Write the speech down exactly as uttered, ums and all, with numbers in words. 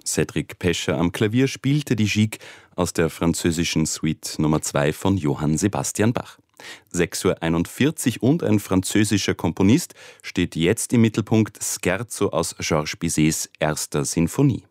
Cédric Pescher am Klavier spielte die Gigue aus der französischen Suite Nummer zwei von Johann Sebastian Bach. sechs Uhr einundvierzig und ein französischer Komponist steht jetzt im Mittelpunkt: Scherzo aus Georges Bizets erster Sinfonie.